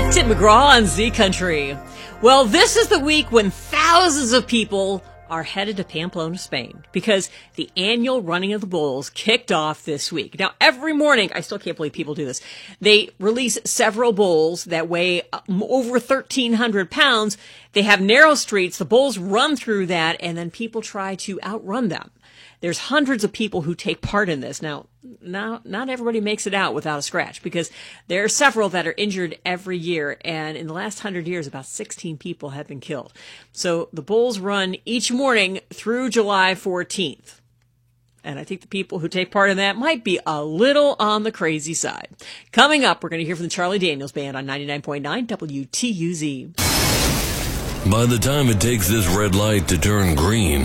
Tim McGraw on Z Country. Well, this is the week when thousands of people are headed to Pamplona, Spain, because the annual running of the bulls kicked off this week. Now, every morning, I still can't believe people do this, they release several bulls that weigh over 1,300 pounds. They have narrow streets. The bulls run through that, and then people try to outrun them. There's hundreds of people who take part in this. Now, not everybody makes it out without a scratch, because there are several that are injured every year. And in the last 100 years, about 16 people have been killed. So the bulls run each morning through July 14th. And I think the people who take part in that might be a little on the crazy side. Coming up, we're going to hear from the Charlie Daniels Band on 99.9 WTUZ. By the time it takes this red light to turn green,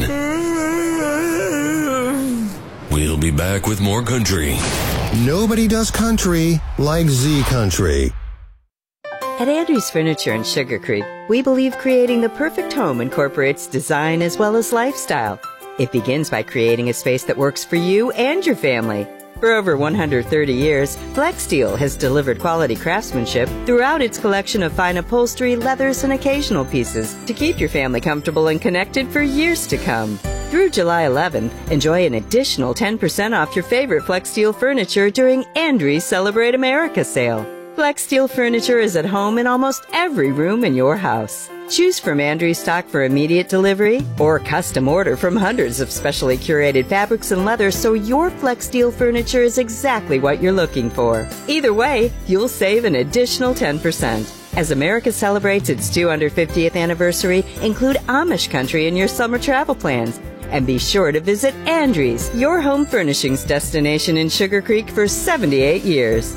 we'll be back with more country. Nobody does country like Z Country. At Andrews Furniture in Sugar Creek, we believe creating the perfect home incorporates design as well as lifestyle. It begins by creating a space that works for you and your family. For over 130 years, FlexSteel has delivered quality craftsmanship throughout its collection of fine upholstery, leathers, and occasional pieces to keep your family comfortable and connected for years to come. Through July 11th, enjoy an additional 10% off your favorite FlexSteel furniture during Andrews Celebrate America sale. FlexSteel furniture is at home in almost every room in your house. Choose from Andrews stock for immediate delivery or custom order from hundreds of specially curated fabrics and leathers so your FlexSteel furniture is exactly what you're looking for. Either way, you'll save an additional 10%. As America celebrates its 250th anniversary, include Amish country in your summer travel plans. And be sure to visit Andrews, your home furnishings destination in Sugar Creek for 78 years.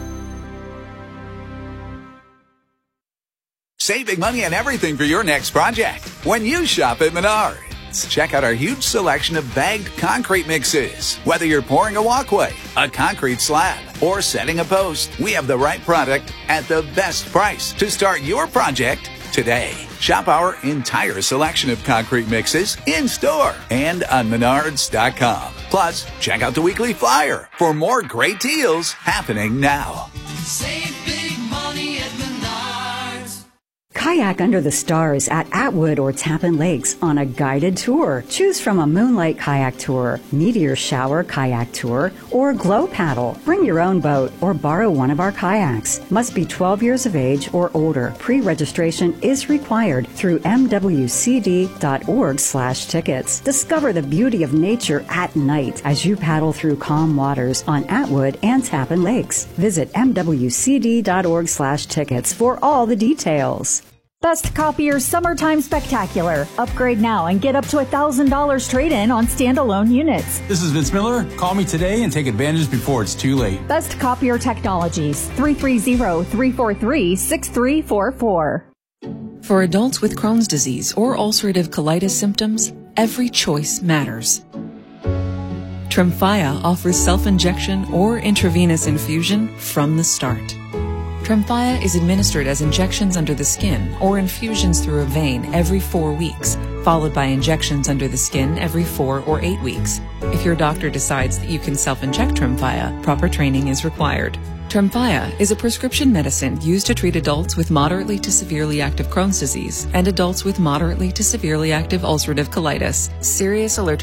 Saving money on everything for your next project when you shop at Menards. Check out our huge selection of bagged concrete mixes. Whether you're pouring a walkway, a concrete slab, or setting a post, we have the right product at the best price to start your project today. Shop our entire selection of concrete mixes in-store and on Menards.com. Plus, check out the weekly flyer for more great deals happening now. Save big money at Menards. Kayak under the stars at Atwood or Tappan Lakes on a guided tour. Choose from a Moonlight Kayak Tour, Meteor Shower Kayak Tour, or Glow Paddle. Bring your own boat or borrow one of our kayaks. Must be 12 years of age or older. Pre-registration is required through mwcd.org/tickets. Discover the beauty of nature at night as you paddle through calm waters on Atwood and Tappan Lakes. Visit mwcd.org/tickets for all the details. Best Copier Summertime Spectacular. Upgrade now and get up to $1,000 trade-in on standalone units. This is Vince Miller. Call me today and take advantage before it's too late. Best Copier Technologies. 330-343-6344. For adults with Crohn's disease or ulcerative colitis symptoms, every choice matters. Tremfya offers self-injection or intravenous infusion from the start. Tremfya is administered as injections under the skin or infusions through a vein every 4 weeks, followed by injections under the skin every 4 or 8 weeks. If your doctor decides that you can self-inject Tremfya, proper training is required. Tremfya is a prescription medicine used to treat adults with moderately to severely active Crohn's disease and adults with moderately to severely active ulcerative colitis. Serious allergic